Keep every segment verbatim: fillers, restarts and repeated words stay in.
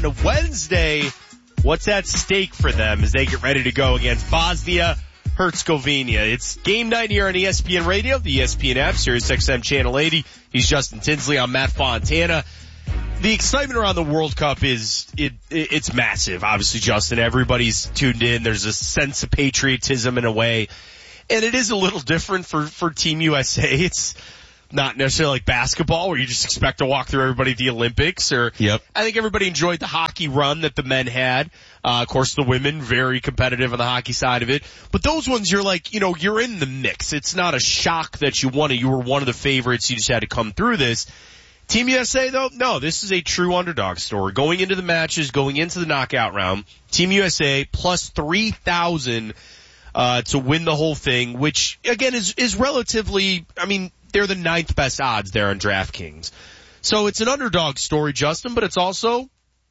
on Wednesday. What's at stake for them as they get ready to go against Bosnia Herzegovina? It's game night here on E S P N Radio, the E S P N app, Sirius X M Channel eighty. He's Justin Tinsley. I'm Matt Fontana. The excitement around the World Cup is, it, it it's massive. Obviously, Justin, everybody's tuned in. There's a sense of patriotism in a way. And it is a little different for, for Team U S A. It's not necessarily like basketball where you just expect to walk through everybody at the Olympics. Or yep. I think everybody enjoyed the hockey run that the men had. Uh, of course, the women, very competitive on the hockey side of it. But those ones, you're like, you know, you're in the mix. It's not a shock that you won it. You were one of the favorites. You just had to come through this. Team U S A, though, no, this is a true underdog story. Going into the matches, going into the knockout round, Team U S A plus three thousand uh to win the whole thing, which, again, is is relatively, I mean, they're the ninth best odds there on DraftKings. So it's an underdog story, Justin, but it's also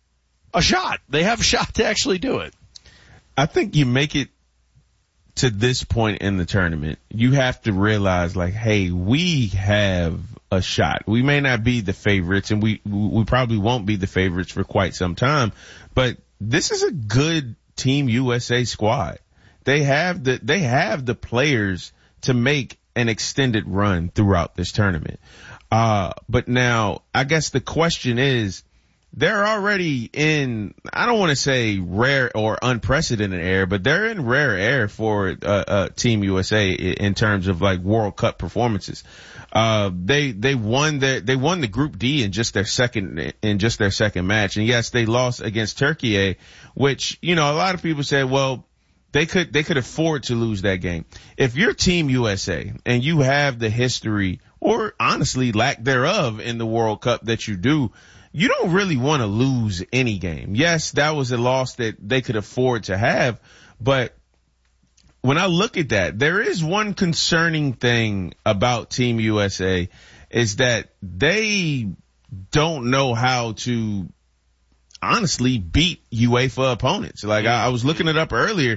a shot. They have a shot to actually do it. I think you make it to this point in the tournament, you have to realize, like, hey, we have a shot. We may not be the favorites, and we we probably won't be the favorites for quite some time, but this is a good Team U S A squad. They have the they have the players to make an extended run throughout this tournament. Uh, but now, I guess the question is, they're already in, I don't want to say rare or unprecedented air, but they're in rare air for uh, uh, Team U S A in terms of like World Cup performances. Uh, they, they won their, they won the Group D in just their second, in just their second match. And yes, they lost against Turkey, which, you know, a lot of people said, well, they could, they could afford to lose that game. If you're Team U S A and you have the history or honestly lack thereof in the World Cup that you do, you don't really want to lose any game. Yes, that was a loss that they could afford to have, but when I look at that, there is one concerning thing about Team U S A is that they don't know how to honestly beat UEFA opponents. Like I, I was looking it up earlier.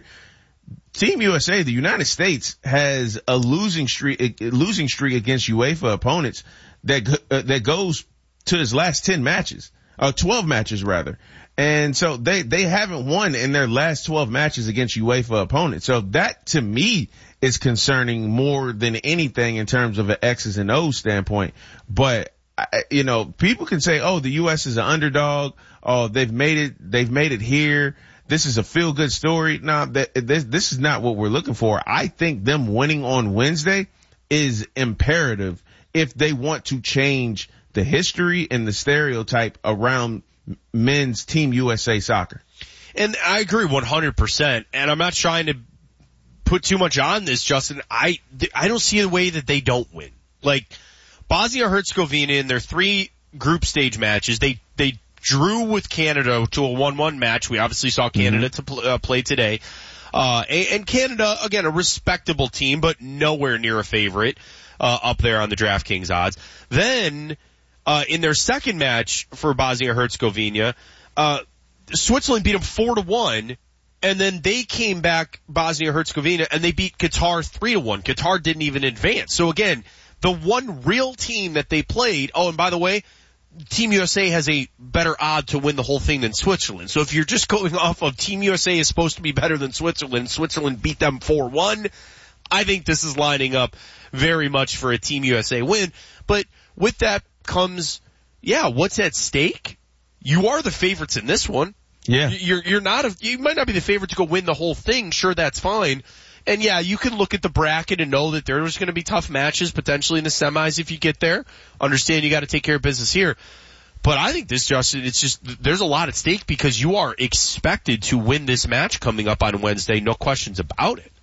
Team U S A, the United States, has a losing streak, a losing streak against UEFA opponents that uh, that goes to his last ten matches, or twelve matches rather. And so they, they haven't won in their last twelve matches against UEFA opponents. So that to me is concerning more than anything in terms of an X's and O's standpoint. But, you know, people can say, oh, the U S is an underdog. Oh, they've made it, they've made it here. This is a feel good story. No, that, this, this is not what we're looking for. I think them winning on Wednesday is imperative if they want to change the history and the stereotype around men's Team U S A soccer. And I agree one hundred percent. And I'm not trying to put too much on this, Justin. I, I don't see a way that they don't win. Like, Bosnia-Herzegovina in their three group stage matches, they, they drew with Canada to a one one match. We obviously saw Canada mm-hmm. to pl- uh, play today. Uh, and, and Canada, again, a respectable team, but nowhere near a favorite, uh, up there on the DraftKings odds. Then, Uh, in their second match for Bosnia-Herzegovina, uh, Switzerland beat them four to one, and then they came back, Bosnia-Herzegovina, and they beat Qatar three to one. Qatar didn't even advance. So again, the one real team that they played, oh, and by the way, Team U S A has a better odd to win the whole thing than Switzerland. So if you're just going off of Team U S A is supposed to be better than Switzerland, Switzerland beat them four one, I think this is lining up very much for a Team U S A win. But with that comes, yeah, what's at stake? You are the favorites in this one. Yeah. You're, you're not, a, you might not be the favorite to go win the whole thing. Sure, that's fine. And yeah, you can look at the bracket and know that there's going to be tough matches potentially in the semis if you get there. Understand you got to take care of business here. But I think this, Justin, it's just, there's a lot at stake because you are expected to win this match coming up on Wednesday. No questions about it.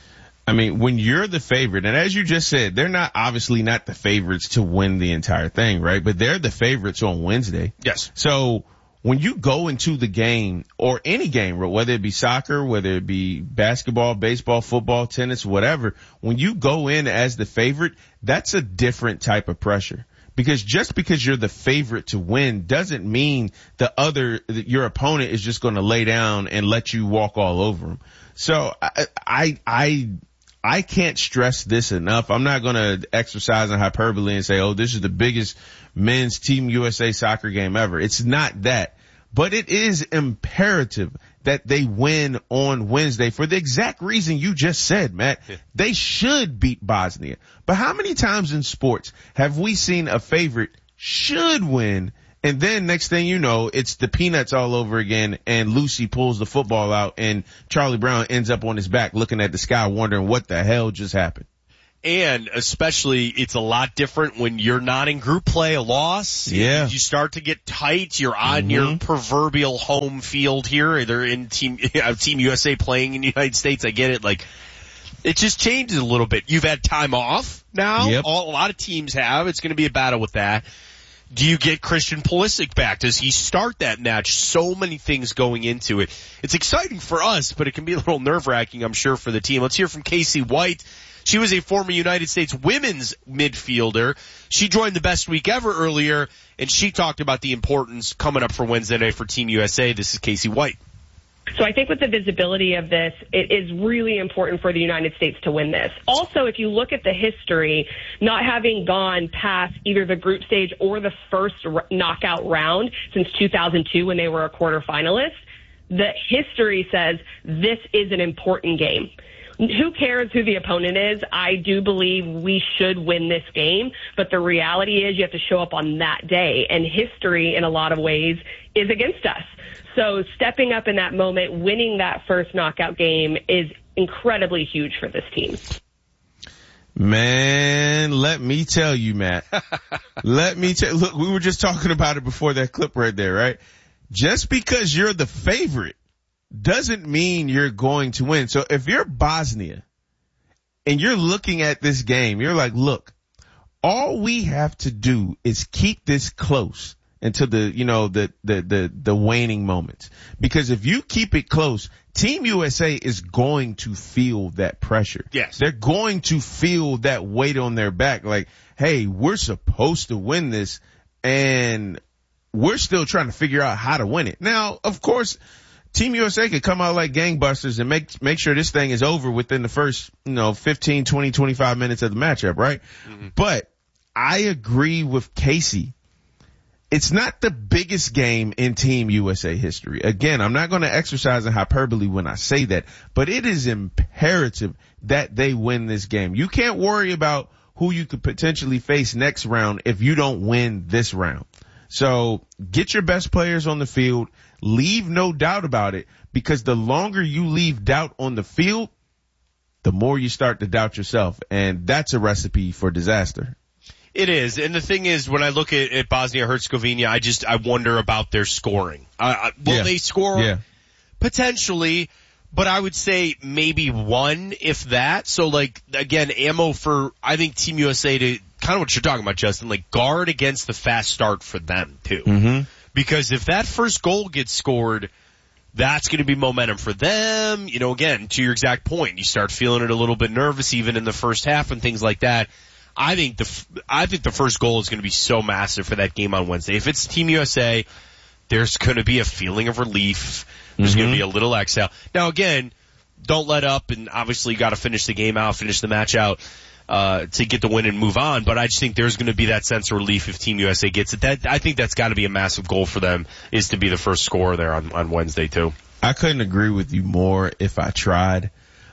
I mean, when you're the favorite, and as you just said, they're not obviously not the favorites to win the entire thing, right? But they're the favorites on Wednesday. Yes. So when you go into the game, or any game, whether it be soccer, whether it be basketball, baseball, football, tennis, whatever, when you go in as the favorite, that's a different type of pressure. Because just because you're the favorite to win doesn't mean the other, your opponent is just going to lay down and let you walk all over them. So I, I, I, I can't stress this enough. I'm not going to exercise on hyperbole and say, oh, this is the biggest men's Team U S A soccer game ever. It's not that. but it is imperative that they win on Wednesday for the exact reason you just said, Matt. Yeah. They should beat Bosnia. But how many times in sports have we seen a favorite should win, and then next thing you know, it's the peanuts all over again, and Lucy pulls the football out, and Charlie Brown ends up on his back looking at the sky wondering what the hell just happened. And especially, it's a lot different when you're not in group play, a loss. Yeah. You start to get tight. You're on mm-hmm. your proverbial home field here. They're in Team, Team U S A playing in the United States. I get it. Like, it just changes a little bit. You've had time off now. Yep. All, a lot of teams have. It's going to be a battle with that. Do you get Christian Pulisic back? Does he start that match? So many things going into it. It's exciting for us, but it can be a little nerve-wracking, I'm sure, for the team. Let's hear from Casey White. She was a former United States women's midfielder. She joined the Best Week Ever earlier, and she talked about the importance coming up for Wednesday night for Team U S A. This is Casey White. So I think with the visibility of this, it is really important for the United States to win this. Also, if you look at the history, not having gone past either the group stage or the first r- knockout round since two thousand two when they were a quarterfinalist, the history says this is an important game. Who cares who the opponent is? I do believe we should win this game, but the reality is you have to show up on that day, and history in a lot of ways is against us. So stepping up in that moment, winning that first knockout game is incredibly huge for this team. Man, let me tell you, Matt. let me tell look, we were just talking about it before that clip right there, right? Just because you're the favorite doesn't mean you're going to win. So if you're Bosnia and you're looking at this game, you're like, look, all we have to do is keep this close until the, you know, the, the, the, the waning moments. Because if you keep it close, Team U S A is going to feel that pressure. Yes. They're going to feel that weight on their back. Like, hey, we're supposed to win this, and we're still trying to figure out how to win it. Now, of course, Team U S A could come out like gangbusters and make make sure this thing is over within the first, you know, fifteen, twenty, twenty-five minutes of the matchup, right? Mm-hmm. But I agree with Casey. It's not the biggest game in Team U S A history. Again, I'm not going to exercise in hyperbole when I say that, but it is imperative that they win this game. You can't worry about who you could potentially face next round if you don't win this round. So get your best players on the field. Leave no doubt about it, because the longer you leave doubt on the field, the more you start to doubt yourself. And that's a recipe for disaster. It is. And the thing is, when I look at, at Bosnia-Herzegovina, I just, I wonder about their scoring. Uh, will yeah. they score? Yeah. Potentially, but I would say maybe one, if that. So like, again, ammo for, I think Team U S A to, kind of what you're talking about, Justin, like guard against the fast start for them too. Mm-hmm. Because if that first goal gets scored, that's going to be momentum for them. You know, again, to your exact point, you start feeling it a little bit nervous even in the first half and things like that. I think the, I think the first goal is going to be so massive for that game on Wednesday. If it's Team U S A, there's going to be a feeling of relief. There's mm-hmm. going to be a little exhale. Now again, don't let up, and obviously you got to finish the game out, finish the match out. Uh, to get the win and move on, but I just think there's going to be that sense of relief if Team U S A gets it. That, I think that's got to be a massive goal for them, is to be the first scorer there on, on Wednesday too. I couldn't agree with you more if I tried.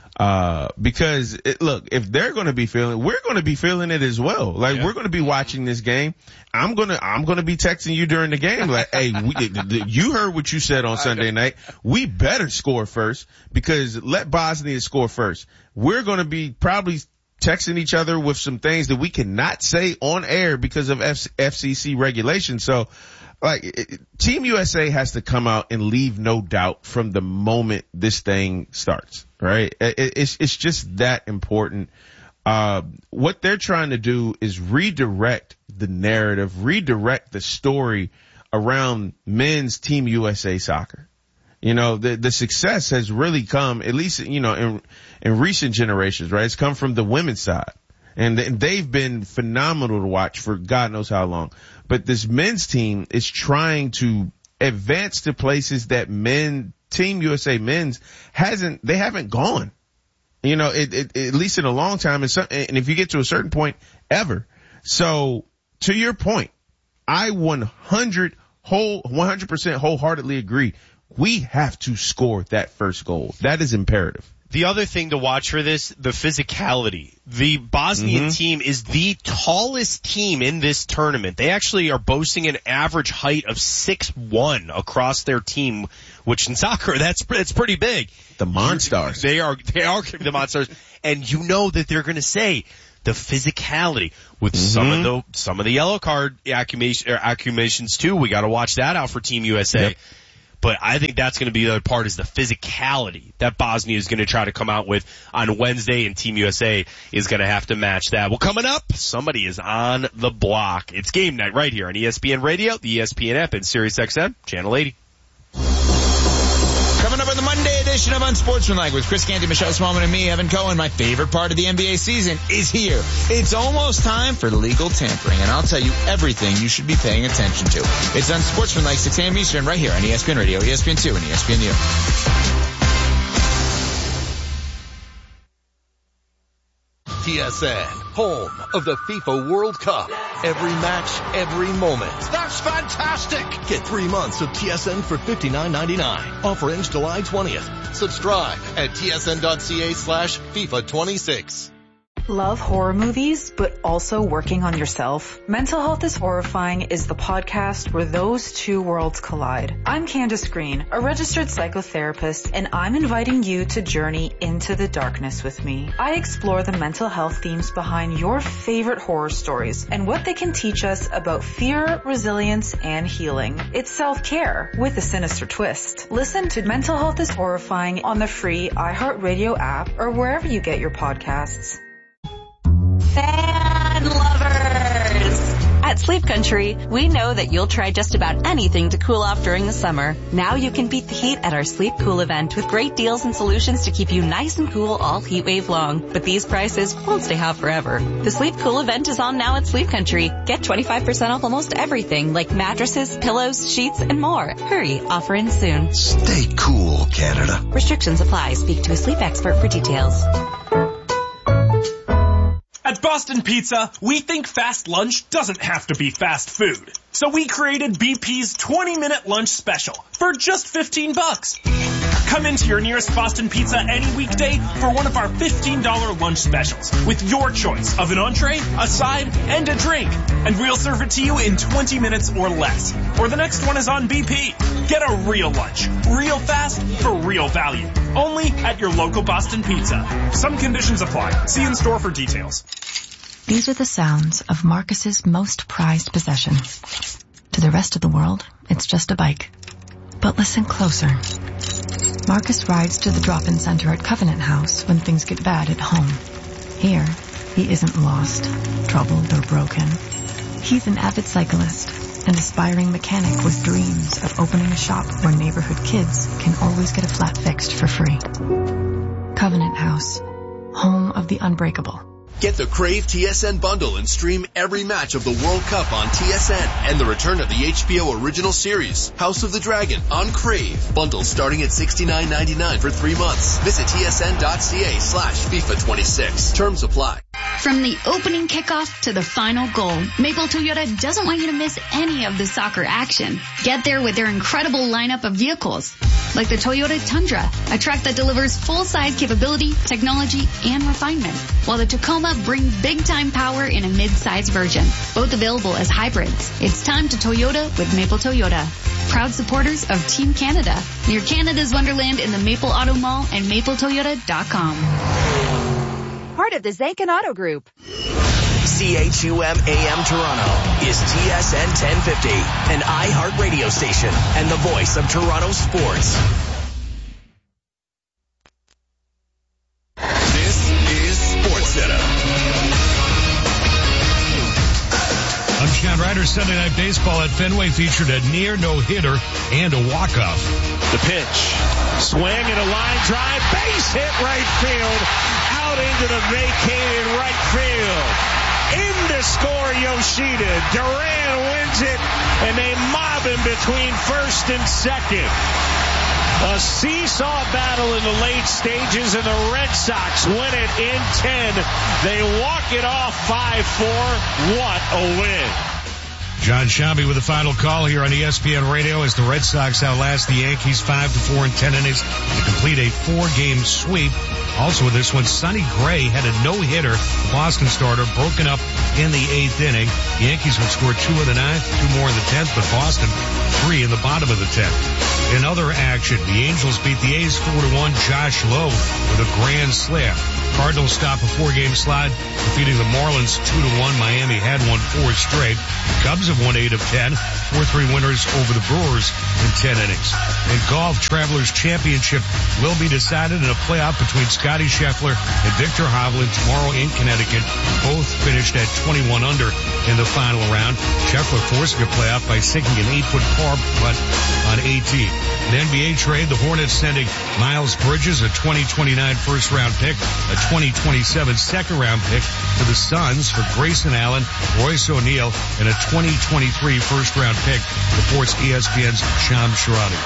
Uh, because it, look, if they're going to be feeling, we're going to be feeling it as well. Like yeah. we're going to be watching this game. I'm going to, I'm going to be texting you during the game. Like, hey, we, you heard what you said on Sunday night. We better score first, because let Bosnia score first. We're going to be probably texting each other with some things that we cannot say on air because of F- FCC regulations. So, like, it, Team U S A has to come out and leave no doubt from the moment this thing starts, right? It, it's, it's just that important. Uh, what they're trying to do is redirect the narrative, redirect the story around men's Team U S A soccer. You know, the, the success has really come, at least, you know, in, in recent generations, right? It's come from the women's side. And they've been phenomenal to watch for God knows how long. But this men's team is trying to advance to places that men, Team U S A men's hasn't, they haven't gone. You know, it, it, at least in a long time, and, some, and if you get to a certain point, ever. So, to your point, I one hundred whole one hundred percent wholeheartedly agree. We have to score that first goal. That is imperative. The other thing to watch for this, the physicality. The Bosnian mm-hmm. team is the tallest team in this tournament. They actually are boasting an average height of six one across their team, which in soccer, that's, that's pretty big. The Monstars. They are, they are the Monstars. And you know that they're going to say the physicality with mm-hmm. some of the, some of the yellow card accumulation, accumulations too. We got to watch that out for Team U S A. Yep. But I think that's going to be the other part is the physicality that Bosnia is going to try to come out with on Wednesday, and Team U S A is going to have to match that. Well, coming up, somebody is on the block. It's game night right here on E S P N Radio, the E S P N app, and Sirius X M, Channel eighty. Coming up on the Monday edition of Unsportsmanlike with Chris Canty, Michelle Smallman, and me, Evan Cohen. My favorite part of the N B A season is here. It's almost time for legal tampering, and I'll tell you everything you should be paying attention to. It's Unsportsmanlike, six a.m. Eastern, right here on E S P N Radio, E S P N two, and E S P N U. T S N, home of the FIFA World Cup. Every match, every moment. That's fantastic! Get three months of T S N for fifty-nine ninety-nine. Offer ends July twentieth. Subscribe at tsn.ca slash FIFA 26. Love horror movies, but also working on yourself? Mental Health is Horrifying is the podcast where those two worlds collide. I'm Candace Green, a registered psychotherapist, and I'm inviting you to journey into the darkness with me. I explore the mental health themes behind your favorite horror stories and what they can teach us about fear, resilience, and healing. It's self-care with a sinister twist. Listen to Mental Health is Horrifying on the free iHeartRadio app or wherever you get your podcasts. Fan lovers! At Sleep Country, we know that you'll try just about anything to cool off during the summer. Now you can beat the heat at our Sleep Cool event with great deals and solutions to keep you nice and cool all heat wave long. But these prices won't stay hot forever. The Sleep Cool event is on now at Sleep Country. Get twenty-five percent off almost everything like mattresses, pillows, sheets, and more. Hurry, offer ends soon. Stay cool, Canada. Restrictions apply. Speak to a sleep expert for details. At Boston Pizza, we think fast lunch doesn't have to be fast food. So we created B P's twenty minute lunch special for just fifteen bucks. Come into your nearest Boston Pizza any weekday for one of our fifteen dollars lunch specials with your choice of an entree, a side, and a drink. And we'll serve it to you in twenty minutes or less. Or the next one is on B P. Get a real lunch, real fast, for real value. Only at your local Boston Pizza. Some conditions apply. See in store for details. These are the sounds of Marcus's most prized possession. To the rest of the world, it's just a bike. But listen closer. Marcus rides to the drop-in center at Covenant House when things get bad at home. Here, he isn't lost, troubled, or broken. He's an avid cyclist, an aspiring mechanic with dreams of opening a shop where neighborhood kids can always get a flat fixed for free. Covenant House, home of the unbreakable. Get the Crave T S N bundle and stream every match of the World Cup on T S N and the return of the H B O original series, House of the Dragon, on Crave. Bundles starting at sixty-nine ninety-nine for three months. Visit tsn.ca slash FIFA 26. Terms apply. From the opening kickoff to the final goal, Maple Toyota doesn't want you to miss any of the soccer action. Get there with their incredible lineup of vehicles, like the Toyota Tundra, a truck that delivers full-size capability, technology, and refinement, while the Tacoma brings big-time power in a mid-size version, both available as hybrids. It's time to Toyota with Maple Toyota. Proud supporters of Team Canada, near Canada's Wonderland in the Maple Auto Mall and maple toyota dot com. Part of the Zankin Auto Group. C H U M A M Toronto is T S N ten fifty, an iHeart radio station and the voice of Toronto sports. This is SportsCenter. I'm Sean Ryder. Sunday Night Baseball at Fenway featured a near no-hitter and a walk-off. The pitch. Swing and a line drive. Base hit right field. Out into the vacated right field. In to score Yoshida. Duran wins it, and they mob him between first and second. A seesaw battle in the late stages, and the Red Sox win it in ten. They walk it off five four. What a win. John Shambi with the final call here on E S P N Radio as the Red Sox outlast the Yankees five to four in ten innings to complete a four-game sweep. Also with this one, Sonny Gray had a no-hitter, the Boston starter, broken up in the eighth inning. The Yankees would score two in the ninth, two more in the tenth, but Boston three in the bottom of the tenth. In other action, the Angels beat the A's four to one. Josh Lowe with a grand slam. Cardinals stop a four-game slide, defeating the Marlins two to one. Miami had won four straight. The Cubs have won eight of ten. four three winners over the Brewers in ten innings. In golf, Travelers Championship will be decided in a playoff between Scotty Scheffler and Victor Hovland tomorrow in Connecticut. Both finished at twenty-one under in the final round. Scheffler forcing a playoff by sinking an eight-foot par putt on eighteen. An N B A trade, the Hornets sending Miles Bridges, a twenty twenty-nine first-round pick, a twenty twenty-seven second-round pick to the Suns for Grayson Allen, Royce O'Neal, and a twenty twenty-three first-round pick, reports E S P N's Sham Sharani.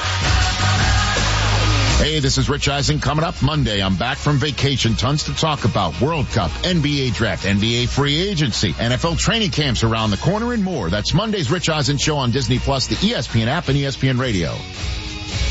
Hey, this is Rich Eisen. Coming up Monday, I'm back from vacation. Tons to talk about. World Cup, N B A draft, N B A free agency, N F L training camps around the corner, and more. That's Monday's Rich Eisen Show on Disney Plus, the E S P N app, and E S P N Radio.